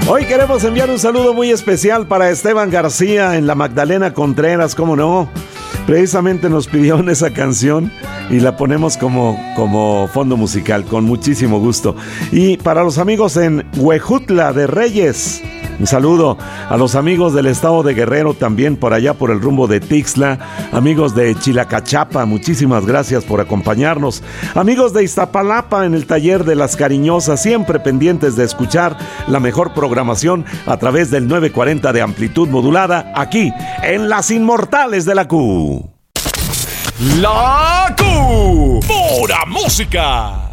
Hoy queremos enviar un saludo muy especial para Esteban García en la Magdalena Contreras, ¿cómo no? Precisamente nos pidieron esa canción y la ponemos como fondo musical, con muchísimo gusto. Y para los amigos en Huejutla de Reyes, un saludo a los amigos del estado de Guerrero, también por allá por el rumbo de Tixla, amigos de Chilacachapa, muchísimas gracias por acompañarnos, amigos de Iztapalapa en el taller de Las Cariñosas, siempre pendientes de escuchar la mejor programación a través del 940 de amplitud modulada, aquí en Las Inmortales de la Q. La Q, pura música.